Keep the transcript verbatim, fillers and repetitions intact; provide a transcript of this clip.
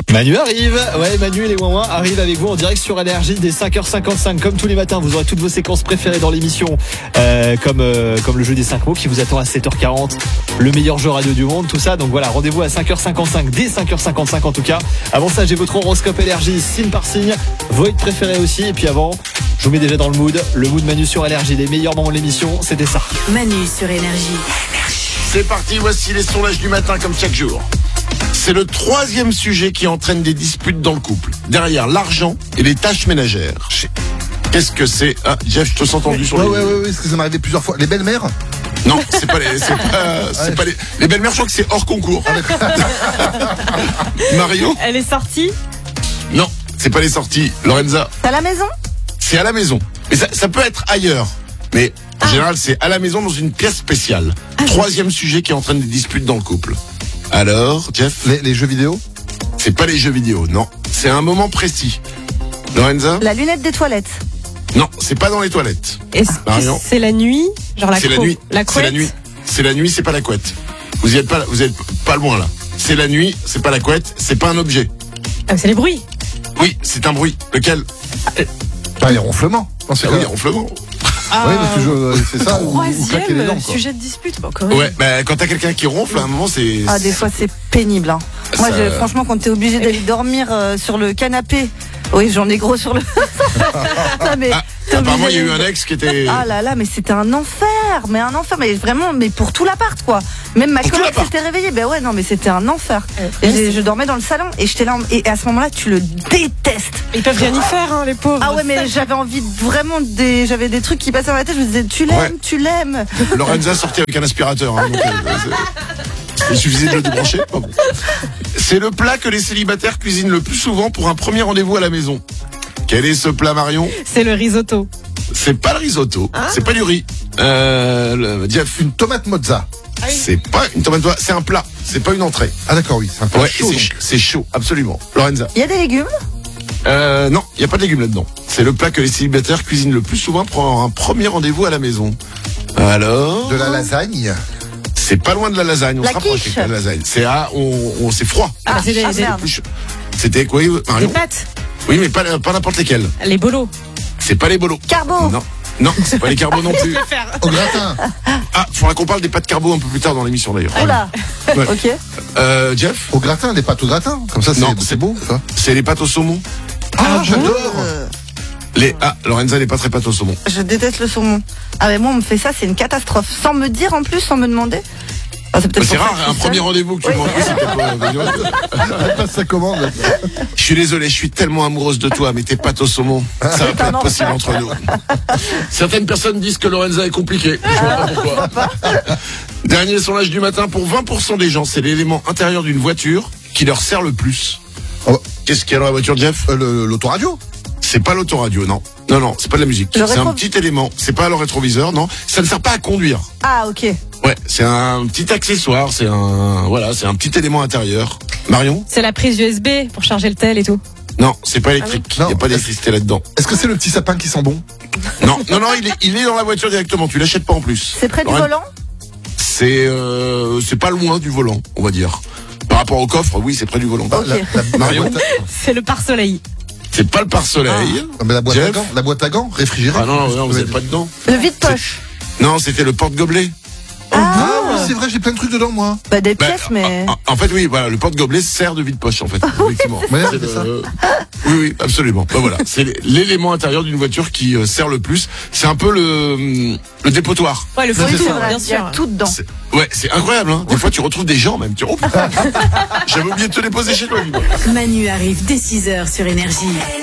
Manu arrive, ouais Manu et les Ouin-Ouin arrivent avec vous en direct sur Énergie dès cinq heures cinquante-cinq. Comme tous les matins, vous aurez toutes vos séquences préférées dans l'émission, euh, comme euh, comme le jeu des cinq mots qui vous attend à sept heures quarante, le meilleur jeu radio du monde, tout ça. Donc voilà, rendez-vous à cinq heures cinquante-cinq, dès cinq heures cinquante-cinq en tout cas. Avant ça, j'ai votre horoscope Énergie, signe par signe, vos hits préférés aussi. Et puis avant, je vous mets déjà dans le mood, le mood Manu sur Énergie, les meilleurs moments de l'émission, c'était ça. Manu sur Énergie. C'est parti, voici les sondages du matin comme chaque jour. C'est le troisième sujet qui entraîne des disputes dans le couple. Derrière l'argent et les tâches ménagères. Qu'est-ce que c'est? Ah, Jeff, je te sens tendu sur ouais, les... Ouais, ouais, ouais, parce que ça m'est arrivé plusieurs fois. Les belles-mères? Non, c'est pas les... C'est pas, c'est ouais. pas les... les belles-mères, je crois que c'est hors concours. Mario? Elle est sortie? Non, c'est pas les sorties. Lorenza? C'est à la maison? C'est à la maison. Mais ça, ça peut être ailleurs. Mais en ah. général, c'est à la maison dans une pièce spéciale. Ah, troisième sujet qui entraîne des disputes dans le couple. Alors, Jeff? Les, les jeux vidéo? C'est pas les jeux vidéo, non. C'est un moment précis. Lorenza? La lunette des toilettes? Non, c'est pas dans les toilettes. Est-ce que c'est la nuit? Genre la C'est la cro- nuit. La C'est la nuit. C'est la nuit, c'est pas la couette. Vous y êtes pas, vous êtes pas loin là. C'est la nuit, c'est pas la couette, c'est pas un objet. Ah, c'est les bruits. Oui, c'est un bruit. Lequel? Bah, les ronflements. Non, c'est ah quoi? oui, ronflement. Ah, oui, parce que je, c'est ça. Ou, ou claquer les dents, Troisième quoi. sujet de dispute. Bon, quand même. Ouais, bah quand t'as quelqu'un qui ronfle, à un moment c'est. Ah, des fois c'est pénible. Hein. Ça... Moi, je, franchement, quand t'es obligé d'aller dormir euh, sur le canapé, oui, j'en ai gros sur le. non, mais ah, apparemment, il y a eu un ex qui était. Ah là là, mais c'était un enfer, mais un enfer, mais vraiment, mais pour tout l'appart, quoi. Même ma Pour coloc s'était réveillée, ben ouais, non, mais c'était un enfer. Et je, je dormais dans le salon et j'étais là, et à ce moment-là, tu le détestes. Ils peuvent rien y faire, hein, les pauvres. Ah ouais, mais j'avais envie de vraiment des, j'avais des trucs qui passaient dans la tête. Je me disais, tu l'aimes, ouais. tu l'aimes. Lorenza sortait avec un aspirateur. Hein, donc, euh, il suffisait de le débrancher. Oh bon. C'est le plat que les célibataires cuisinent le plus souvent pour un premier rendez-vous à la maison. Quel est ce plat, Marion? C'est le risotto. C'est pas le risotto. Ah. C'est pas du riz. Euh, le, Jeff. Une tomate mozza. Ah oui. C'est pas une tomate mozza, c'est un plat. C'est pas une entrée. Ah d'accord, oui. C'est un plat ouais, chaud. C'est, c'est chaud, absolument. Lorenza. Il y a des légumes? Euh, non, il y a pas de légumes là-dedans. C'est le plat que les célibataires cuisinent le plus souvent pour un premier rendez-vous à la maison. Alors. De la lasagne. C'est pas loin de la lasagne. On la se rapproche quiche. de la lasagne. C'est à, on, on, c'est froid. Ah, c'est des, ah, des, merde. C'était quoi, Marion? Des pâtes. Oui, mais pas, pas n'importe lesquelles. Les bolos. C'est pas les bolos. Carbo. Non. Non, c'est pas les carbos non plus. Au gratin. Ah, faudra qu'on parle des pâtes carbo un peu plus tard dans l'émission d'ailleurs. Oh là. Ouais. Ok. Euh, Jeff? Au gratin, les pâtes au gratin. Comme ça, c'est, non, c'est, c'est beau, ça. C'est les pâtes au saumon. Ah, Ah j'adore. bon Les, ah, Lorenza n'est pas très pâte au saumon. Je déteste le saumon. Ah mais moi on me fait ça, c'est une catastrophe. Sans me dire en plus, sans me demander. Ah, c'est, bah, c'est rare, un premier rendez-vous que tu oui. demandes pas si t'es pas. Elle passe sa commande. Je suis désolé, je suis tellement amoureuse de toi, mais t'es pâte au saumon. Ça va pas être possible entre nous. Certaines personnes disent que Lorenza est compliquée. Je vois pas pourquoi. Dernier sondage du matin, pour vingt pour cent des gens, c'est l'élément intérieur d'une voiture qui leur sert le plus. Oh. Qu'est-ce qu'il y a dans la voiture, Jeff? euh, le, L'autoradio. C'est pas l'autoradio, non. Non, non, c'est pas de la musique. Le c'est rétro... un petit élément. C'est pas le rétroviseur, non. Ça ne sert pas à conduire. Ah, ok. Ouais, c'est un petit accessoire, c'est un, voilà, c'est un petit élément intérieur. Marion? C'est la prise U S B pour charger le tel et tout. Non, c'est pas électrique. Il ah oui. n'y a pas d'électricité là-dedans. Est-ce que c'est le petit sapin qui sent bon? Non, non, non, il est, il est dans la voiture directement. Tu l'achètes pas en plus. C'est près du Lorraine, volant? C'est, euh, c'est pas loin du volant, on va dire. Par rapport au coffre, oui, c'est près du volant. Ok. La, la, Marion? la boîte à... C'est le pare-soleil. C'est pas le pare-soleil. Ah, mais la boîte Jeff? à gants, la boîte à gants, réfrigérée. Ah non, non, non, vous êtes pas dedans. Le vide-poche? Non, c'était le porte-gobelet. Ah oui, c'est vrai, j'ai plein de trucs dedans, moi. Bah des Bah, pièces, mais... En, en fait, oui, voilà, le porte-gobelet sert de vide-poche, en fait. Effectivement. Ouais, C'est c'est ça. le- Oui, oui, absolument. Bah, voilà, c'est l'élément intérieur d'une voiture qui euh, sert le plus. C'est un peu le, le dépotoir. Ouais, le C'est fourre-tout, ça. bien Il y a sûr. tout dedans. C'est- Ouais, c'est incroyable, hein. Des fois, tu retrouves des gens, même. Tu... Oh, putain. J'avais oublié de te déposer chez toi, dis-moi. Manu arrive dès six heures sur Énergie.